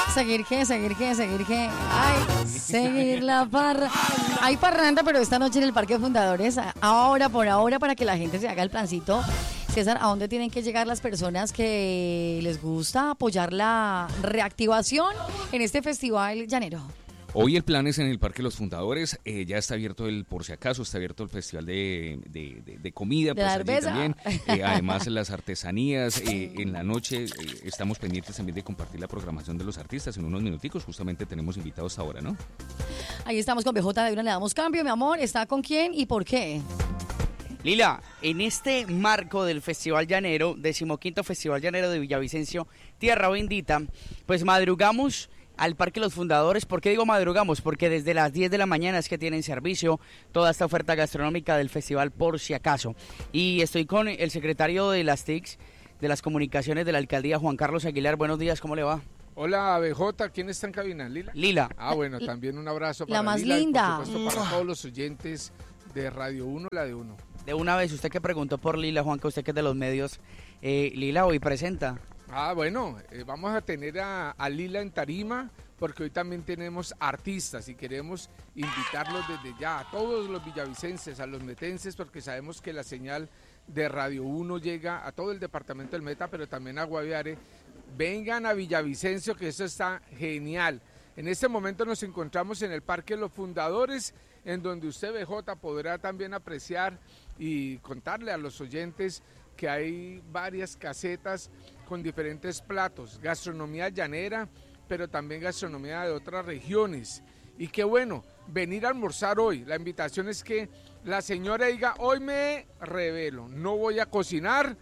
¿Seguir qué? Ay, seguir la parra. Hay parranda, pero esta noche en el Parque Fundadores, por ahora, para que la gente se haga el plancito. César, ¿a dónde tienen que llegar las personas que les gusta apoyar la reactivación en este festival llanero? Hoy el plan es en el Parque Los Fundadores, ya está abierto por si acaso, está abierto el festival de comida, pues allí también, además las artesanías, en la noche estamos pendientes también de compartir la programación de los artistas, en unos minuticos justamente tenemos invitados ahora, ¿no? Ahí estamos con BJ, de una le damos cambio, mi amor, ¿está con quién y por qué? Lila, en este marco del Festival Llanero, 15º Festival Llanero de Villavicencio, Tierra Bendita, pues madrugamos al Parque Los Fundadores. ¿Por qué digo madrugamos? Porque desde las 10 de la mañana es que tienen servicio toda esta oferta gastronómica del festival, por si acaso. Y estoy con el secretario de las TICs, de las comunicaciones de la alcaldía, Juan Carlos Aguilar. Buenos días, ¿cómo le va? Hola, BJ, ¿quién está en cabina? ¿Lila? Lila. Ah, bueno, también un abrazo para la más Lila linda. Y por supuesto para todos los oyentes de Radio 1, la de 1. De una vez, usted que preguntó por Lila, Juanca, usted que es de los medios, Lila hoy presenta. Ah, bueno, vamos a tener a Lila en tarima, porque hoy también tenemos artistas y queremos invitarlos desde ya a todos los villavicenses, a los metenses, porque sabemos que la señal de Radio 1 llega a todo el departamento del Meta, pero también a Guaviare. Vengan a Villavicencio, que eso está genial. En este momento nos encontramos en el Parque Los Fundadores, en donde usted, BJ, podrá también apreciar y contarle a los oyentes que hay varias casetas con diferentes platos, gastronomía llanera, pero también gastronomía de otras regiones. Y qué bueno, venir a almorzar hoy. La invitación es que la señora diga, hoy me revelo, no voy a cocinar,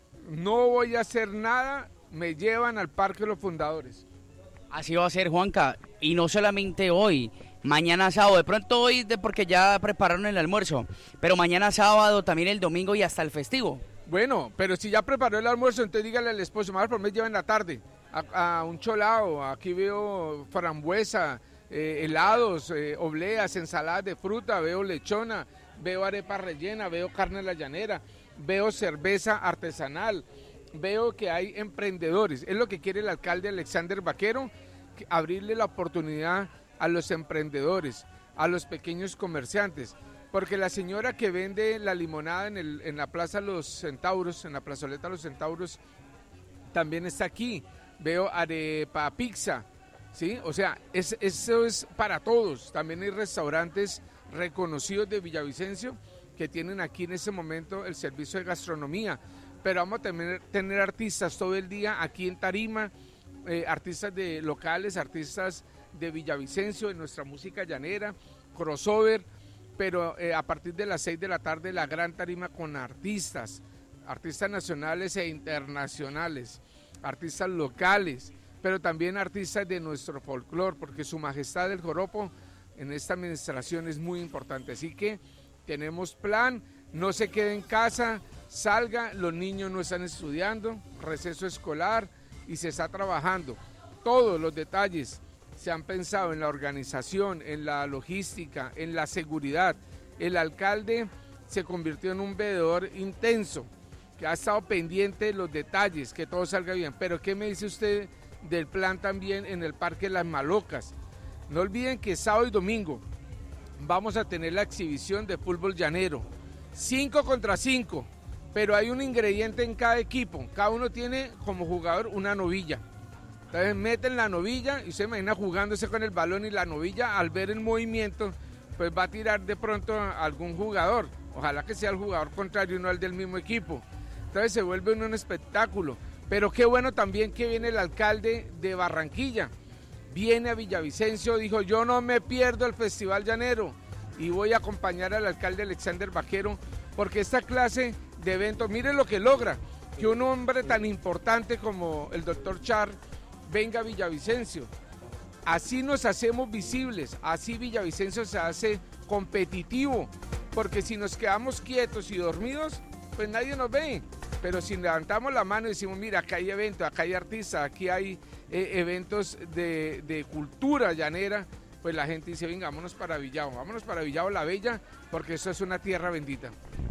no voy a hacer nada, me llevan al Parque Los Fundadores. Así va a ser, Juanca, y no solamente hoy, mañana sábado, de pronto hoy porque ya prepararon el almuerzo, pero mañana sábado, también el domingo y hasta el festivo. Bueno, pero si ya preparó el almuerzo, entonces dígale al esposo, más por me lleva en la tarde a un cholao. Aquí veo frambuesa, helados, obleas, ensaladas de fruta, veo lechona, veo arepa rellena, veo carne a la llanera, veo cerveza artesanal, veo que hay emprendedores. Es lo que quiere el alcalde Alexander Vaquero, abrirle la oportunidad a los emprendedores, a los pequeños comerciantes. Porque la señora que vende la limonada en la Plaza Los Centauros, en la plazoleta Los Centauros, también está aquí. Veo arepa pizza, ¿sí? O sea, eso es para todos. También hay restaurantes reconocidos de Villavicencio que tienen aquí en ese momento el servicio de gastronomía. Pero vamos a tener artistas todo el día aquí en tarima, artistas locales, artistas de Villavicencio, de nuestra música llanera, crossover. Pero a partir de las 6 de la tarde la gran tarima con artistas nacionales e internacionales, artistas locales, pero también artistas de nuestro folclore, porque Su Majestad el Joropo en esta administración es muy importante. Así que tenemos plan, no se quede en casa, salga, los niños no están estudiando, receso escolar y se está trabajando. Todos los detalles se han pensado en la organización, en la logística, en la seguridad. El alcalde se convirtió en un veedor intenso, que ha estado pendiente de los detalles, que todo salga bien. Pero ¿qué me dice usted del plan también en el Parque Las Malocas? No olviden que sábado y domingo vamos a tener la exhibición de fútbol llanero, 5 contra 5, pero hay un ingrediente en cada equipo. Cada uno tiene como jugador una novilla. Entonces meten la novilla y se imagina jugándose con el balón, y la novilla al ver el movimiento pues va a tirar de pronto a algún jugador. Ojalá que sea el jugador contrario y no el del mismo equipo. Entonces se vuelve un espectáculo. Pero qué bueno también que viene el alcalde de Barranquilla. Viene a Villavicencio, dijo, yo no me pierdo el Festival Llanero y voy a acompañar al alcalde Alexander Vaquero, porque esta clase de eventos, miren lo que logra, que un hombre tan importante como el doctor Char venga a Villavicencio. Así nos hacemos visibles, así Villavicencio se hace competitivo, porque si nos quedamos quietos y dormidos, pues nadie nos ve. Pero si levantamos la mano y decimos, mira, acá hay eventos, acá hay artistas, aquí hay eventos de cultura llanera, pues la gente dice, venga, vámonos para Villavo la Bella, porque eso es una tierra bendita.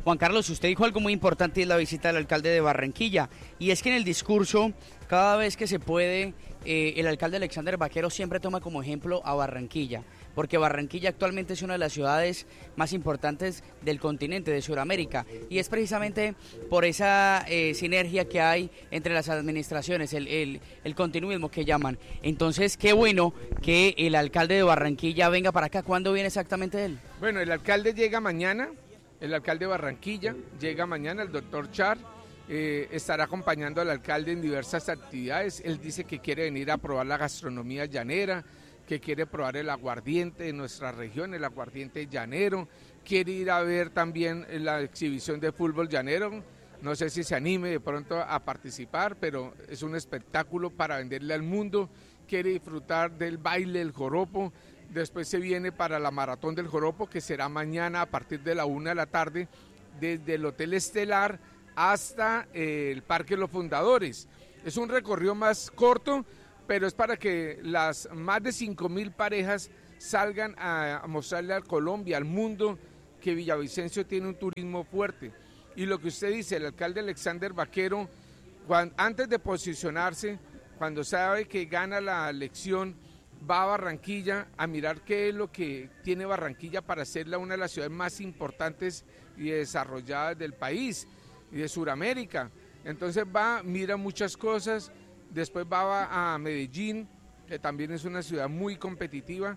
Juan Carlos, usted dijo algo muy importante y es la visita del alcalde de Barranquilla, y es que en el discurso, cada vez que se puede, el alcalde Alexander Vaquero siempre toma como ejemplo a Barranquilla, porque Barranquilla actualmente es una de las ciudades más importantes del continente, de Sudamérica, y es precisamente por esa sinergia que hay entre las administraciones, el continuismo que llaman. Entonces, qué bueno que el alcalde de Barranquilla venga para acá. ¿Cuándo viene exactamente él? Bueno, el alcalde llega mañana, el alcalde de Barranquilla llega mañana, el doctor Char. Estará acompañando al alcalde en diversas actividades. Él dice que quiere venir a probar la gastronomía llanera, que quiere probar el aguardiente de nuestra región, el aguardiente llanero, quiere ir a ver también la exhibición de fútbol llanero, no sé si se anime de pronto a participar, pero es un espectáculo para venderle al mundo, quiere disfrutar del baile del joropo, después se viene para la maratón del joropo, que será mañana a partir de la 1 de la tarde, desde el Hotel Estelar hasta el Parque Los Fundadores. Es un recorrido más corto, pero es para que las más de 5.000 parejas salgan a mostrarle a Colombia, al mundo, que Villavicencio tiene un turismo fuerte. Y lo que usted dice, el alcalde Alexander Vaquero, antes de posicionarse, cuando sabe que gana la elección, va a Barranquilla a mirar qué es lo que tiene Barranquilla para hacerla una de las ciudades más importantes y desarrolladas del país y de Sudamérica. Entonces va, mira muchas cosas, después va a Medellín, que también es una ciudad muy competitiva,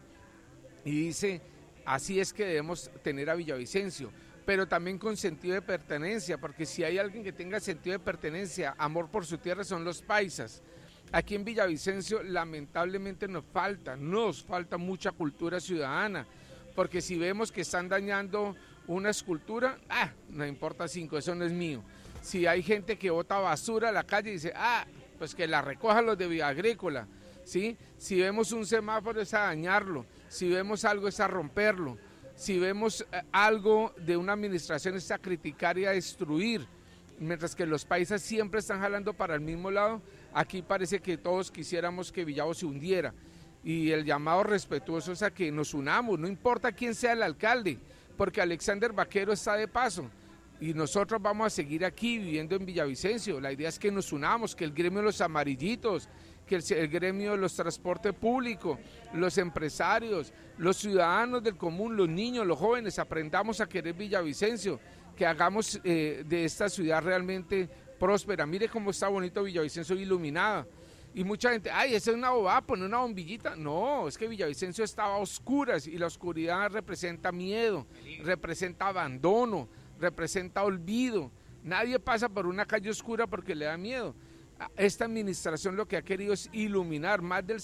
y dice, así es que debemos tener a Villavicencio, pero también con sentido de pertenencia, porque si hay alguien que tenga sentido de pertenencia, amor por su tierra, son los paisas. Aquí en Villavicencio lamentablemente nos falta mucha cultura ciudadana, porque si vemos que están dañando una escultura, no importa 5, eso no es mío. Si hay gente que bota basura a la calle y dice, pues que la recojan los de Vía Agrícola, ¿sí? Si vemos un semáforo es a dañarlo, si vemos algo es a romperlo, si vemos algo de una administración es a criticar y a destruir, mientras que los paisas siempre están jalando para el mismo lado. Aquí parece que todos quisiéramos que Villavo se hundiera, y el llamado respetuoso es a que nos unamos, no importa quién sea el alcalde, porque Alexander Vaquero está de paso, y nosotros vamos a seguir aquí viviendo en Villavicencio. La idea es que nos unamos, que el gremio de los amarillitos, que el gremio de los transportes públicos, los empresarios, los ciudadanos del común, los niños, los jóvenes, aprendamos a querer Villavicencio, que hagamos de esta ciudad realmente próspera. Mire cómo está bonito Villavicencio iluminada. Y mucha gente, esa es una bobada, poner una bombillita. No, es que Villavicencio estaba a oscuras, y la oscuridad representa miedo, representa abandono, representa olvido. Nadie pasa por una calle oscura porque le da miedo. Esta administración lo que ha querido es iluminar. Más del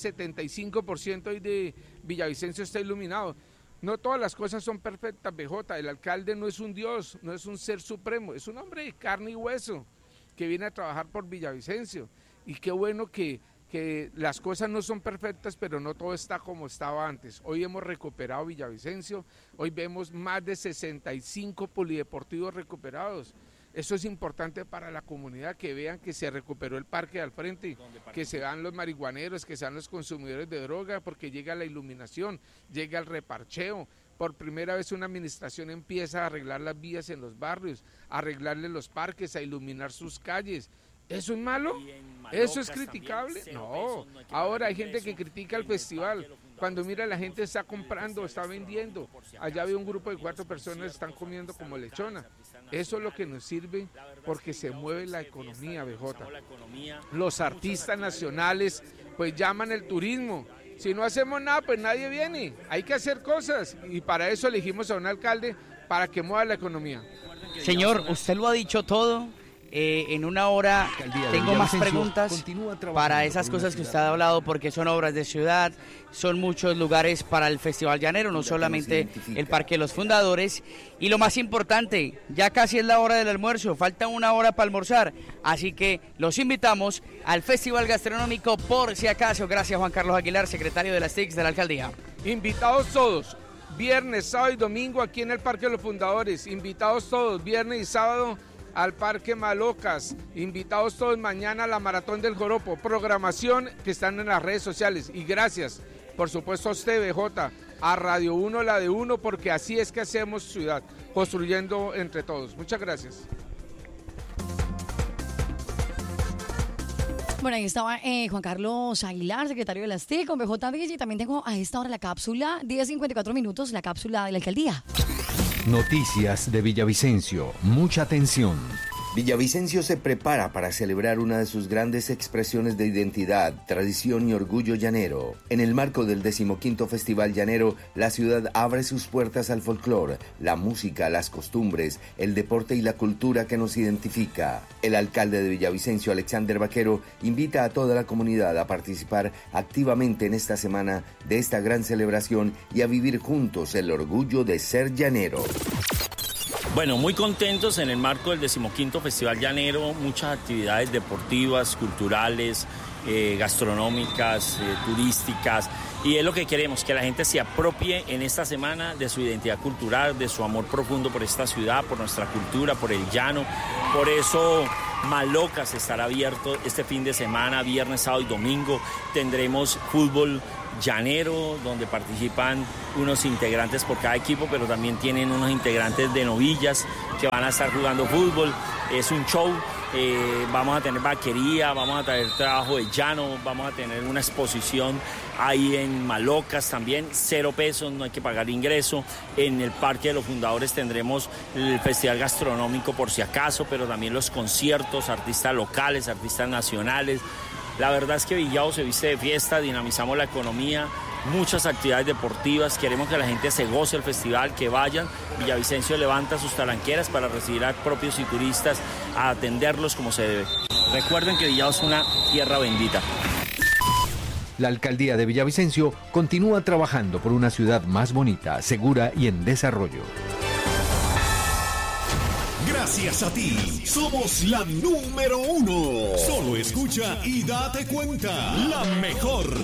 75% hoy de Villavicencio está iluminado. No todas las cosas son perfectas, BJ. El alcalde no es un dios, no es un ser supremo, es un hombre de carne y hueso que viene a trabajar por Villavicencio. Y qué bueno que las cosas no son perfectas, pero no todo está como estaba antes. Hoy hemos recuperado Villavicencio, hoy vemos más de 65 polideportivos recuperados. Eso es importante para la comunidad, que vean que se recuperó el parque al frente, que se vean los marihuaneros, que sean los consumidores de droga, porque llega la iluminación, llega el reparcheo. Por primera vez una administración empieza a arreglar las vías en los barrios, a arreglarle los parques, a iluminar sus calles. ¿Eso es malo? ¿Eso es criticable? No. Ahora hay gente que critica el festival. Cuando mira, la gente está comprando, está vendiendo. Allá había un grupo de 4 personas que están comiendo como lechona. Eso es lo que nos sirve, porque se mueve la economía, BJ. Los artistas nacionales pues llaman el turismo. Si no hacemos nada, pues nadie viene. Hay que hacer cosas, y para eso elegimos a un alcalde, para que mueva la economía. Señor, usted lo ha dicho todo. En una hora tengo más preguntas para esas cosas que usted ha hablado, porque son obras de ciudad, son muchos lugares para el Festival Llanero, no solamente el Parque de los Fundadores. Y lo más importante, ya casi es la hora del almuerzo, falta una hora para almorzar, así que los invitamos al Festival Gastronómico por si acaso. Gracias, Juan Carlos Aguilar, secretario de las TICs de la Alcaldía. Invitados todos, viernes, sábado y domingo aquí en el Parque de los Fundadores, invitados todos, viernes y sábado al Parque Malocas, invitados todos mañana a la Maratón del Joropo, programación que están en las redes sociales. Y gracias, por supuesto, a usted, BJ, a Radio 1, la de uno, porque así es que hacemos ciudad, construyendo entre todos. Muchas gracias. Bueno, ahí estaba Juan Carlos Aguilar, secretario de las TIC, con BJ Villa, y también tengo a esta hora la cápsula, 10:54 minutos, la cápsula de la alcaldía. Noticias de Villavicencio. Mucha atención. Villavicencio se prepara para celebrar una de sus grandes expresiones de identidad, tradición y orgullo llanero. En el marco del 15º Festival Llanero, la ciudad abre sus puertas al folclore, la música, las costumbres, el deporte y la cultura que nos identifica. El alcalde de Villavicencio, Alexander Vaquero, invita a toda la comunidad a participar activamente en esta semana de esta gran celebración y a vivir juntos el orgullo de ser llanero. Bueno, muy contentos en el marco del 15º Festival Llanero, muchas actividades deportivas, culturales, gastronómicas, turísticas, y es lo que queremos, que la gente se apropie en esta semana de su identidad cultural, de su amor profundo por esta ciudad, por nuestra cultura, por el llano. Por eso Malocas estará abierto este fin de semana, viernes, sábado y domingo. Tendremos fútbol llanero, donde participan unos integrantes por cada equipo, pero también tienen unos integrantes de novillas que van a estar jugando fútbol. Es un show, vamos a tener vaquería, vamos a tener trabajo de llano, vamos a tener una exposición ahí en Malocas también, 0 pesos, no hay que pagar ingreso. En el Parque de los Fundadores tendremos el festival gastronómico por si acaso, pero también los conciertos, artistas locales, artistas nacionales. La verdad es que Villavo se viste de fiesta, dinamizamos la economía, muchas actividades deportivas, queremos que la gente se goce el festival, que vayan. Villavicencio levanta sus talanqueras para recibir a propios y turistas, a atenderlos como se debe. Recuerden que Villavo es una tierra bendita. La alcaldía de Villavicencio continúa trabajando por una ciudad más bonita, segura y en desarrollo. Gracias a ti, somos la número 1. Solo escucha y date cuenta, la mejor.